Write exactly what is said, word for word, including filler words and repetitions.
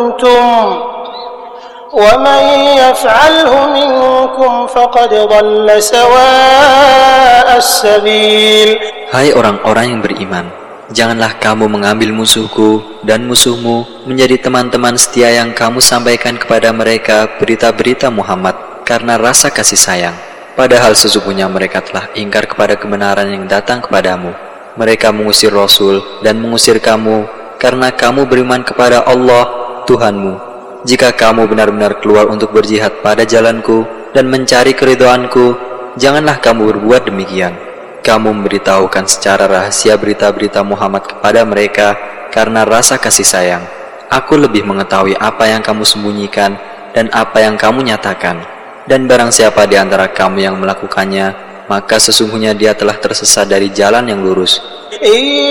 ومن يفعله منكم فقد ضل سواء السبيل. Hai orang-orang yang beriman, janganlah kamu mengambil musuhku dan musuhmu menjadi teman-teman setia yang kamu sampaikan kepada mereka berita-berita Muhammad karena rasa kasih sayang. Padahal sesungguhnya mereka telah ingkar kepada kebenaran yang datang kepadamu. Mereka mengusir Rasul dan mengusir kamu karena kamu beriman kepada Allah, Tuhanmu. Jika kamu benar-benar keluar untuk berjihad pada jalanku dan mencari keridhoanku, janganlah kamu berbuat demikian. Kamu memberitahukan secara rahasia berita-berita Muhammad kepada mereka karena rasa kasih sayang. Aku lebih mengetahui apa yang kamu sembunyikan dan apa yang kamu nyatakan. Dan barang siapa di antara kamu yang melakukannya, maka sesungguhnya dia telah tersesat dari jalan yang lurus.